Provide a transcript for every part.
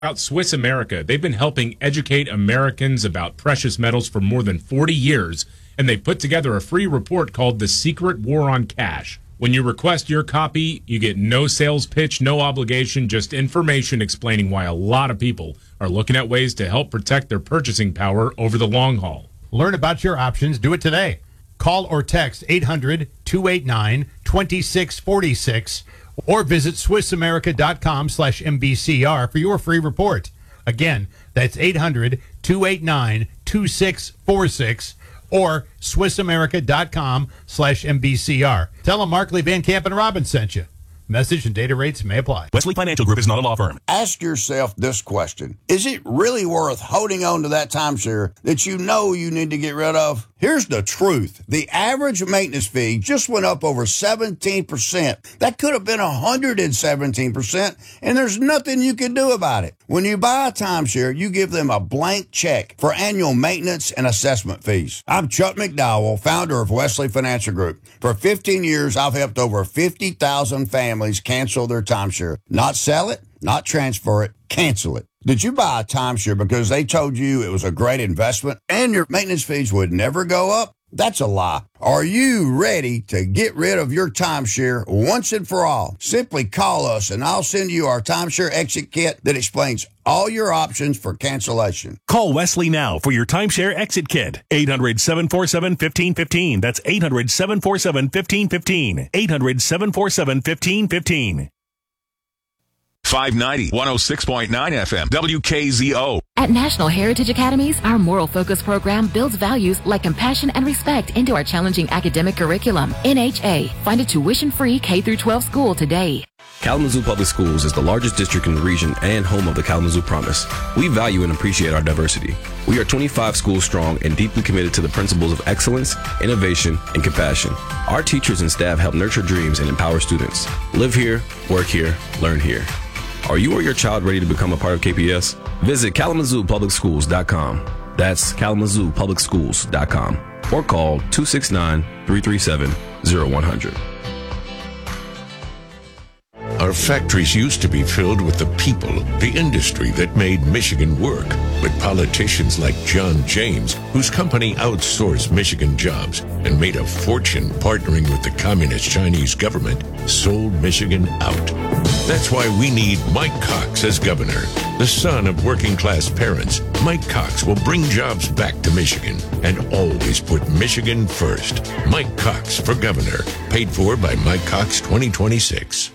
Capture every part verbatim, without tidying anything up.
About Swiss America. They've been helping educate Americans about precious metals for more than forty years, and they put together a free report called The Secret War on Cash. When you request your copy, you get no sales pitch, no obligation, just information explaining why a lot of people are looking at ways to help protect their purchasing power over the long haul. Learn about your options. Do it today. Call or text eight hundred, two eight nine, two six four six or visit swissamerica.com slash MBCR for your free report. Again, that's eight hundred, two eight nine, two six four six or swissamerica.com slash MBCR. Tell them Markley, Van Camp, and Robbins sent you. Message and data rates may apply. Wesley Financial Group is not a law firm. Ask yourself this question. Is it really worth holding on to that timeshare that you know you need to get rid of? Here's the truth. The average maintenance fee just went up over seventeen percent. That could have been one hundred seventeen percent, and there's nothing you can do about it. When you buy a timeshare, you give them a blank check for annual maintenance and assessment fees. I'm Chuck McDowell, founder of Wesley Financial Group. For fifteen years, I've helped over fifty thousand families cancel their timeshare. Not sell it, not transfer it, cancel it. Did you buy a timeshare because they told you it was a great investment and your maintenance fees would never go up? That's a lie. Are you ready to get rid of your timeshare once and for all? Simply call us and I'll send you our timeshare exit kit that explains all your options for cancellation. Call Wesley now for your timeshare exit kit. eight hundred, seven four seven, one five one five. That's eight hundred, seven four seven, one five one five. eight hundred, seven four seven, one five one five. five ninety, one oh six point nine F M, W K Z O. At National Heritage Academies, our Moral Focus program builds values like compassion and respect into our challenging academic curriculum. N H A. Find a tuition-free K through twelve school today. Kalamazoo Public Schools is the largest district in the region and home of the Kalamazoo Promise. We value and appreciate our diversity. We are twenty-five schools strong and deeply committed to the principles of excellence, innovation, and compassion. Our teachers and staff help nurture dreams and empower students. Live here, work here, learn here. Are you or your child ready to become a part of K P S? Visit kalamazoo public schools dot com. That's kalamazoo public schools dot com. Or call two six nine, three three seven, zero one zero zero. Our factories used to be filled with the people, the industry that made Michigan work. But politicians like John James, whose company outsourced Michigan jobs and made a fortune partnering with the communist Chinese government, sold Michigan out. That's why we need Mike Cox as governor. The son of working-class parents, Mike Cox will bring jobs back to Michigan and always put Michigan first. Mike Cox for governor. Paid for by Mike Cox twenty twenty-six.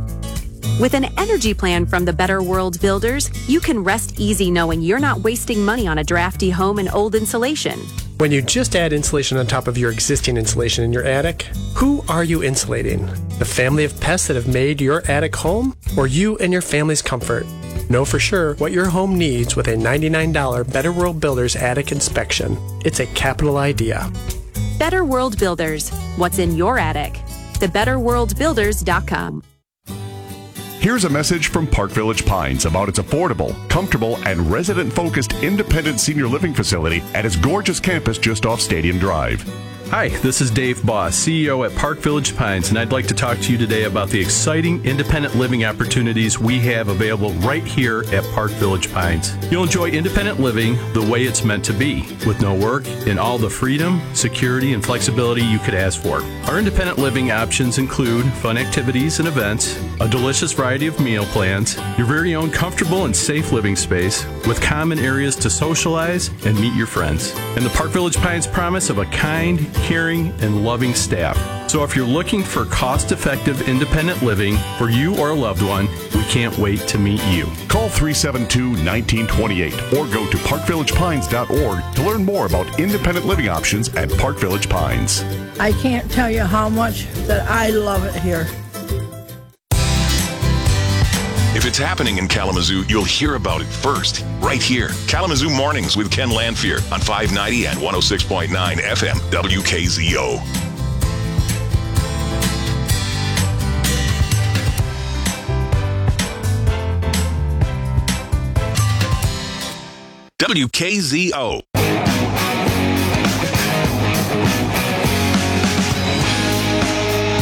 With an energy plan from the Better World Builders, you can rest easy knowing you're not wasting money on a drafty home and old insulation. When you just add insulation on top of your existing insulation in your attic, who are you insulating? The family of pests that have made your attic home, or you and your family's comfort? Know for sure what your home needs with a ninety-nine dollars Better World Builders attic inspection. It's a capital idea. Better World Builders. What's in your attic? the better world builders dot com. Here's a message from Park Village Pines about its affordable, comfortable, and resident-focused independent senior living facility at its gorgeous campus just off Stadium Drive. Hi, this is Dave Boss, C E O at Park Village Pines, and I'd like to talk to you today about the exciting independent living opportunities we have available right here at Park Village Pines. You'll enjoy independent living the way it's meant to be, with no work and all the freedom, security, and flexibility you could ask for. Our independent living options include fun activities and events, a delicious variety of meal plans, your very own comfortable and safe living space, with common areas to socialize and meet your friends, and the Park Village Pines promise of a kind, caring, and loving staff. So if you're looking for cost-effective independent living for you or a loved one, we can't wait to meet you. Call three seven two, one nine two eight or go to park village pines dot org to learn more about independent living options at Park Village Pines. I can't tell you how much that I love it here. If it's happening in Kalamazoo, you'll hear about it first, right here. Kalamazoo Mornings with Ken Lanfear on five ninety and one oh six point nine F M, W K Z O. W K Z O.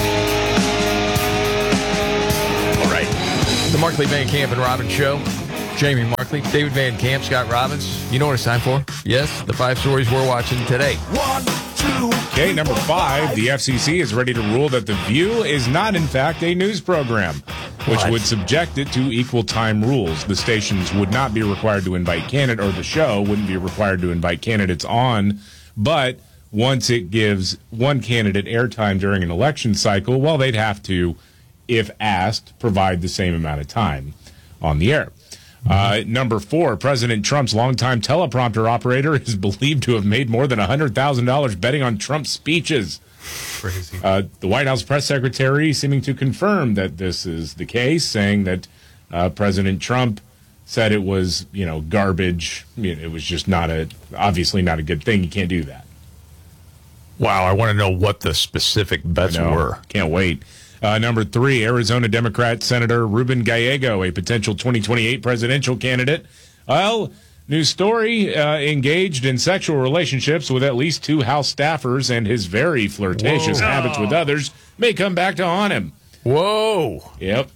The Markley, Van Camp, and Robbins Show. Jamie Markley, David Van Camp, Scott Robbins. You know what it's time for? Yes, the five stories we're watching today. One, two. Okay, number five. The F C C is ready to rule that The View is not, in fact, a news program, which What? would subject it to equal time rules. The stations would not be required to invite candidates, or the show wouldn't be required to invite candidates on, but once it gives one candidate airtime during an election cycle, well, they'd have to, if asked, provide the same amount of time on the air. Uh, number four, President Trump's longtime teleprompter operator is believed to have made more than one hundred thousand dollars betting on Trump's speeches. Crazy. Uh, the White House press secretary seeming to confirm that this is the case, saying that uh, President Trump said it was, you know, garbage. You know, it was just not a, obviously not a good thing. You can't do that. Wow, I want to know what the specific bets I know. were. Can't wait. Uh, number three, Arizona Democrat Senator Ruben Gallego, a potential twenty twenty-eight presidential candidate. Well, news story, uh, engaged in sexual relationships with at least two House staffers, and his very flirtatious Whoa. habits with others may come back to haunt him. Whoa. Yep.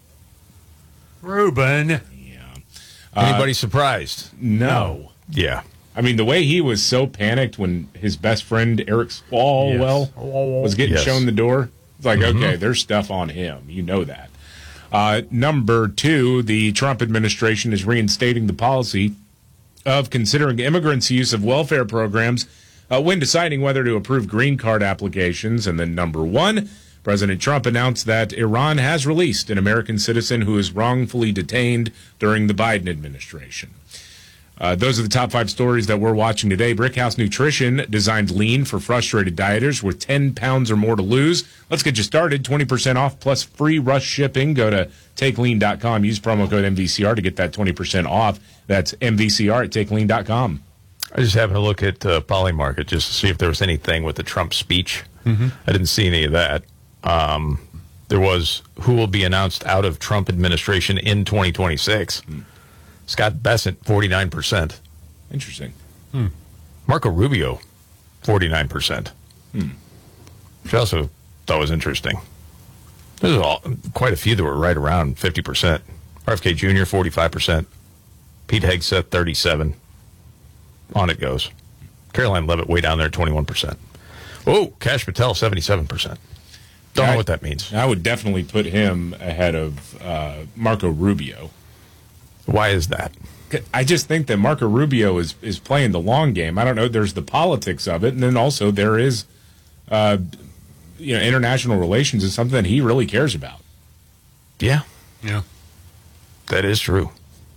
Ruben. Anybody surprised? No. Yeah. I mean, the way he was so panicked when his best friend Eric Swalwell was getting Yes. shown the door. It's like, Mhm. okay, there's stuff on him. You know that. Uh, number two, the Trump administration is reinstating the policy of considering immigrants' use of welfare programs uh, when deciding whether to approve green card applications. And then number one, President Trump announced that Iran has released an American citizen who is wrongfully detained during the Biden administration. Uh, those are the top five stories that we're watching today. Brickhouse Nutrition designed lean for frustrated dieters with ten pounds or more to lose. Let's get you started. twenty percent off plus free rush shipping. Go to take lean dot com. Use promo code M V C R to get that twenty percent off. That's M V C R at take lean dot com. I just happened to look at uh, Polymarket just to see if there was anything with the Trump speech. Mm-hmm. I didn't see any of that. Um, there was who will be announced out of Trump administration in twenty twenty-six. Hmm. Scott Bessent, forty-nine percent. Interesting. Hmm. Marco Rubio, forty-nine percent. Hmm. Which I also thought was interesting. There's all, quite a few that were right around fifty percent. R F K Junior, forty-five percent. Pete Hegseth, thirty-seven. On it goes. Caroline Levitt, way down there, twenty-one percent. Oh, Kash Patel, seventy-seven percent. Don't know what that means. I would definitely put him ahead of uh, Marco Rubio. Why is that? I just think that Marco Rubio is, is playing the long game. I don't know. There's the politics of it, and then also there is, uh, you know, international relations is something that he really cares about. Yeah. Yeah. That is true.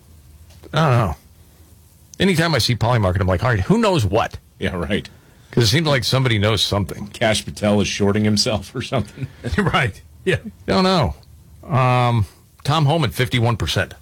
I don't know. Anytime I see Polymarket, I'm like, all right, who knows what? Yeah, right. Because it seems like somebody knows something. Kash Patel is shorting himself or something. Right. Yeah. Don't know. Um, Tom Homan, fifty-one percent.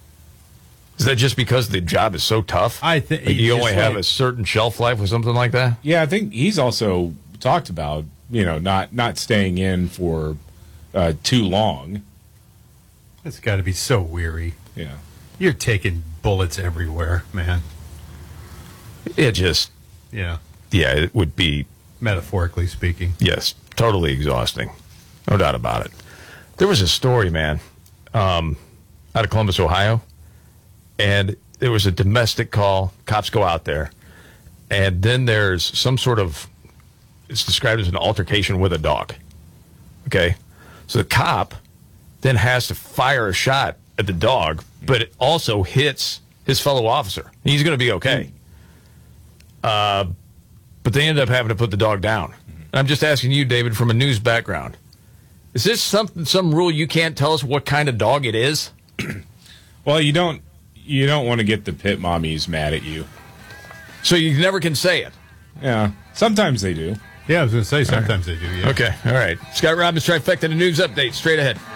Is that just because the job is so tough? I think like you only have like- a certain shelf life or something like that? Yeah, I think he's also talked about, you know, not, not staying in for uh, too long. It's got to be so weary. Yeah. You're taking bullets everywhere, man. It just, Yeah. yeah, it would be, Metaphorically speaking. yes, totally exhausting. No doubt about it. There was a story, man, um, out of Columbus, Ohio, and there was a domestic call. Cops go out there, and then there's some sort of, it's described as an altercation with a dog. Okay? So the cop then has to fire a shot at the dog, but it also hits his fellow officer. He's going to be okay. Uh, but they end up having to put the dog down. And I'm just asking you, David, from a news background, is this something, some rule you can't tell us what kind of dog it is? Well, you don't you don't want to get the pit mommies mad at you. So you never can say it. Yeah, sometimes they do. Yeah, I was going to say sometimes they do. Yeah. Okay, all right. Scott Robbins, Trifecta, the news update, straight ahead.